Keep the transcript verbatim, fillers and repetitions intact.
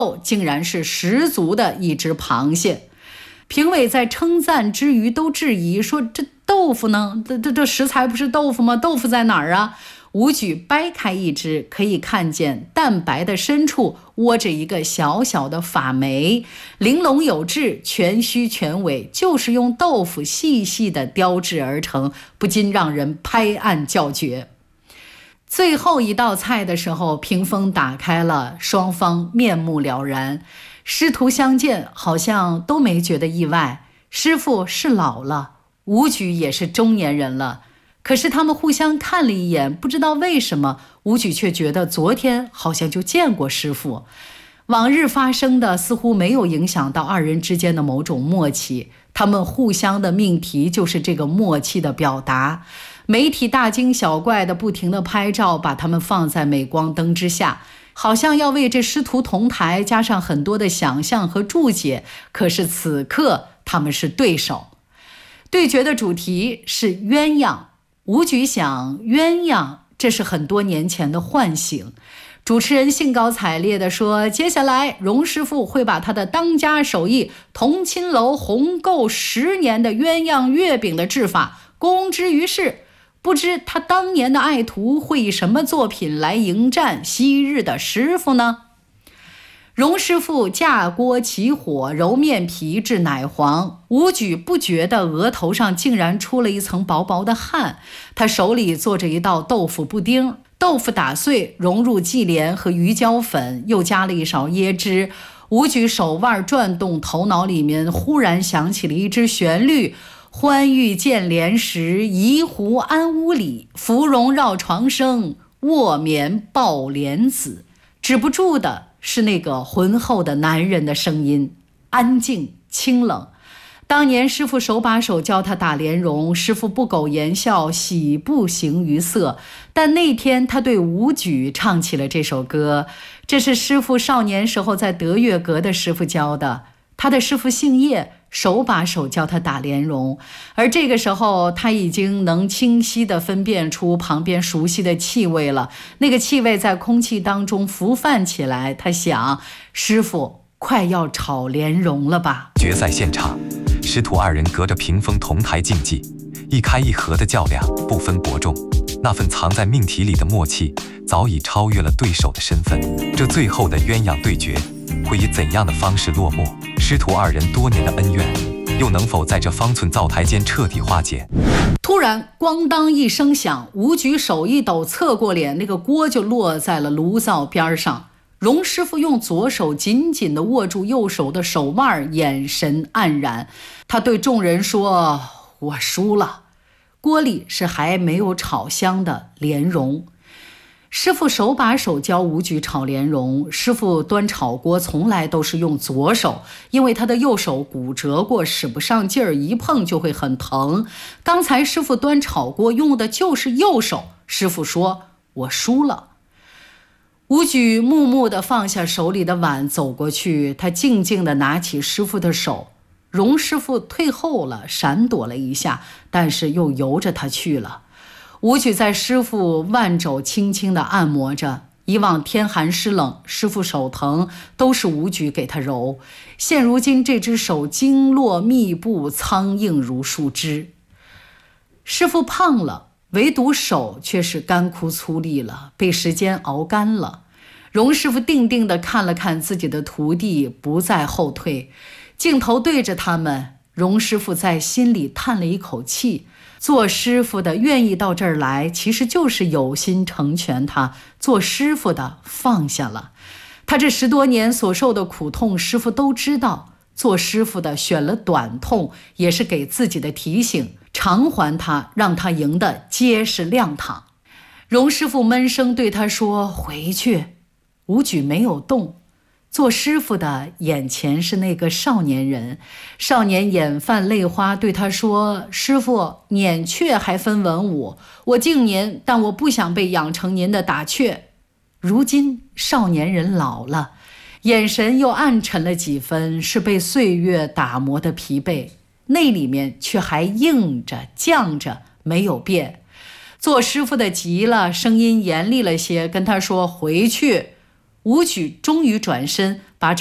竟然是十足的一只螃蟹。评委在称赞之余都质疑说，这豆腐呢？这这这食材不是豆腐吗？豆腐在哪儿啊？武举掰开一只，可以看见蛋白的深处窝着一个小小的发霉，玲珑有致，全须全尾，就是用豆腐细细的雕制而成，不禁让人拍案叫绝。最后一道菜的时候，屏风打开了，双方面目了然，师徒相见，好像都没觉得意外。师傅是老了，武举也是中年人了，可是他们互相看了一眼，不知道为什么，武举却觉得昨天好像就见过师傅。往日发生的似乎没有影响到二人之间的某种默契，他们互相的命题就是这个默契的表达。媒体大惊小怪的不停地拍照，把他们放在镁光灯之下，好像要为这师徒同台加上很多的想象和注解。可是此刻他们是对手，对决的主题是鸳鸯。武举想，鸳鸯这是很多年前的唤醒。主持人兴高采烈地说，接下来荣师傅会把他的当家手艺同青楼红购十年的鸳鸯月饼的制法公之于世，不知他当年的爱徒会以什么作品来迎战昔日的师傅呢？荣师傅架锅起火，揉面皮至奶黄，武举不觉得额头上竟然出了一层薄薄的汗。他手里做着一道豆腐布丁，豆腐打碎融入忌廉和鱼胶粉，又加了一勺椰汁。武举手腕转动，头脑里面忽然响起了一支旋律，欢遇见莲时，移湖安屋里，芙蓉绕床生，卧眠抱莲子。止不住的是那个浑厚的男人的声音，安静清冷。当年师傅手把手教他打莲蓉，师傅不苟言笑，喜不形于色。但那天他对武举唱起了这首歌，这是师傅少年时候在德月阁的师傅教的。他的师傅姓叶，手把手教他打莲蓉，而这个时候他已经能清晰地分辨出旁边熟悉的气味了，那个气味在空气当中浮泛起来。他想，师傅快要炒莲蓉了吧。 决赛现场，师徒二人隔着屏风同台竞技，一开一合的较量，不分伯仲，那份藏在命题里的默契早已超越了对手的身份。这最后的鸳鸯对决会以怎样的方式落幕？师徒二人多年的恩怨又能否在这方寸灶台间彻底化解？ 突然咣当一声响，武举手一抖，侧过脸，那个锅就落在了炉灶边上。荣师傅用左手紧紧地握住右手的手腕，眼神黯然。他对众人说，我输了。锅里是还没有炒香的莲蓉。师傅手把手教武举炒莲蓉，师傅端炒锅从来都是用左手，因为他的右手骨折过，使不上劲儿，一碰就会很疼。刚才师傅端炒锅用的就是右手，师傅说，我输了。武举木木地放下手里的碗，走过去，他静静地拿起师傅的手。荣师傅退后了，闪躲了一下，但是又由着他去了。武举在师傅腕肘轻轻地按摩着，以往天寒湿冷，师傅手疼都是武举给他揉，现如今这只手经络密布，苍硬如树枝。师傅胖了，唯独手却是干枯粗粝了，被时间熬干了。荣师傅定定地看了看自己的徒弟，不再后退。镜头对着他们，荣师傅在心里叹了一口气。做师傅的愿意到这儿来，其实就是有心成全他。做师傅的放下了，他这十多年所受的苦痛，师傅都知道。做师傅的选了短痛，也是给自己的提醒，偿还他，让他赢得结实亮堂。荣师傅闷声对他说，回去。武举没有动。做师傅的眼前是那个少年人，少年眼泛泪花，对他说，师傅，撵雀还分文武，我敬您，但我不想被养成您的打雀。如今少年人老了，眼神又暗沉了几分，是被岁月打磨的疲惫，那里面却还硬着犟着没有变。做师傅的急了，声音严厉了些，跟他说，回去。 武举终于转身把